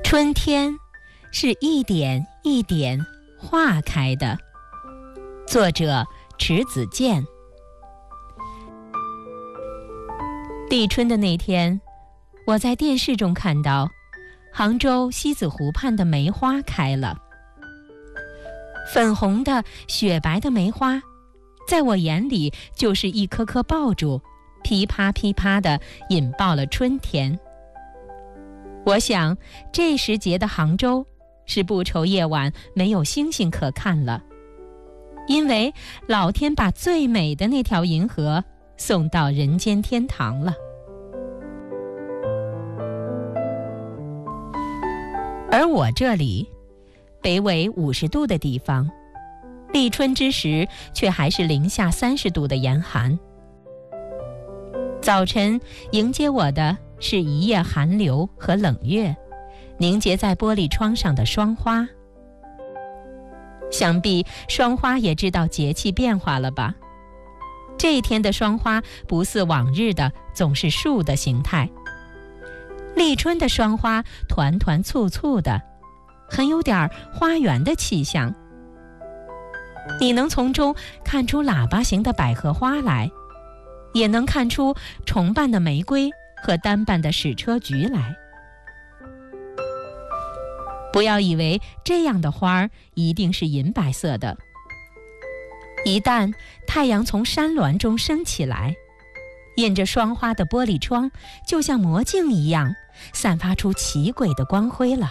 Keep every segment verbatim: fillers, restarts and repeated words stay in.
春天是一点一点化开的。作者迟子建。立春的那天，我在电视中看到杭州西子湖畔的梅花开了。粉红的雪白的梅花，在我眼里就是一颗颗爆竹，噼啪噼啪地引爆了春天。我想这时节的杭州是不愁夜晚没有星星可看了，因为老天把最美的那条银河送到人间天堂了。而我这里北纬五十度的地方，立春之时却还是零下三十度的严寒。早晨迎接我的是一夜寒流和冷月，凝结在玻璃窗上的霜花。想必霜花也知道节气变化了吧？这一天的霜花不似往日的总是树的形态，立春的霜花团团簇簇的，很有点花园的气象。你能从中看出喇叭形的百合花来，也能看出重瓣的玫瑰和单瓣的矢车菊来。不要以为这样的花儿一定是银白色的，一旦太阳从山峦中升起来，映着霜花的玻璃窗就像魔镜一样，散发出奇诡的光辉了。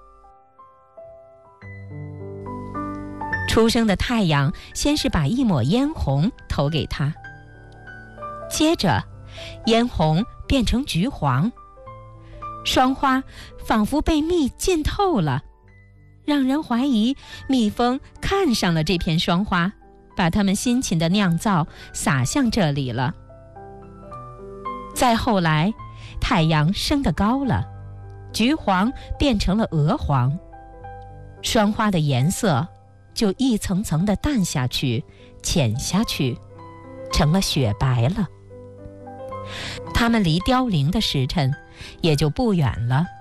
初升的太阳先是把一抹嫣红投给它，接着嫣红变成橘黄，霜花仿佛被蜜浸透了，让人怀疑蜜蜂看上了这片霜花，把它们辛勤的酿造洒向这里了。再后来，太阳升得高了，橘黄变成了鹅黄，霜花的颜色就一层层地淡下去，浅下去，成了雪白了。它们离凋零的时辰也就不远了。